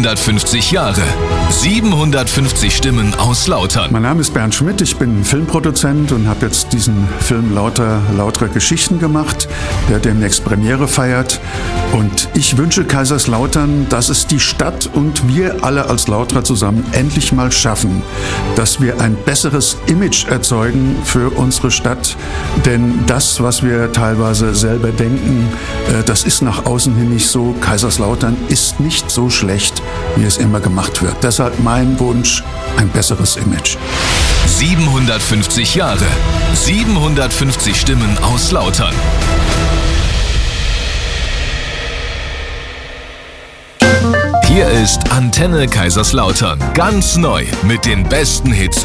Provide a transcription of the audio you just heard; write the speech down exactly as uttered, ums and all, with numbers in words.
siebenhundertfünfzig Jahre. siebenhundertfünfzig Stimmen aus Lautern. Mein Name ist Bernd Schmidt, ich bin Filmproduzent und habe jetzt diesen Film Lauter, lautere Geschichten gemacht, der demnächst Premiere feiert. Und ich wünsche Kaiserslautern, dass es die Stadt und wir alle als Lauterer zusammen endlich mal schaffen, dass wir ein besseres Image erzeugen für unsere Stadt. Denn das, was wir teilweise selber denken, das ist nach außen hin nicht so. Kaiserslautern ist nicht so schlecht, wie es immer gemacht wird. Deshalb mein Wunsch, ein besseres Image. siebenhundertfünfzig Jahre. siebenhundertfünfzig Stimmen aus Lautern. Hier ist Antenne Kaiserslautern. Ganz neu mit den besten Hits